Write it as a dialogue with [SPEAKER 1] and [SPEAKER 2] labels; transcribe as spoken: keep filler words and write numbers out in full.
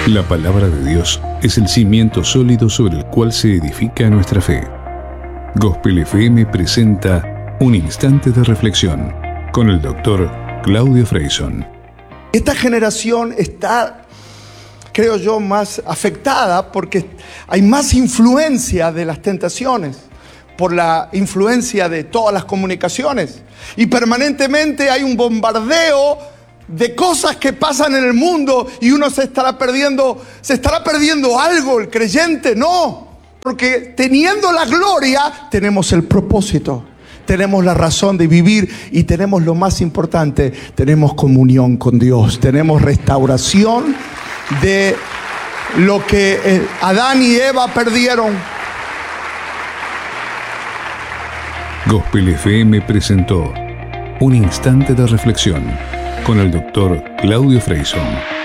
[SPEAKER 1] La palabra de Dios es el cimiento sólido sobre el cual se edifica nuestra fe. Gospel F M presenta Un Instante de Reflexión con el doctor Claudio Freyson.
[SPEAKER 2] Esta generación está, creo yo, más afectada porque hay más influencia de las tentaciones, por la influencia de todas las comunicaciones. Y permanentemente hay un bombardeo de cosas que pasan en el mundo y uno se estará perdiendo, se estará perdiendo algo, el creyente. No, porque teniendo la gloria tenemos el propósito, tenemos la razón de vivir y tenemos lo más importante, tenemos comunión con Dios, tenemos restauración de lo que eh, Adán y Eva perdieron.
[SPEAKER 1] Gospel F M presentó Un Instante de Reflexión con el doctor Claudio Freyson.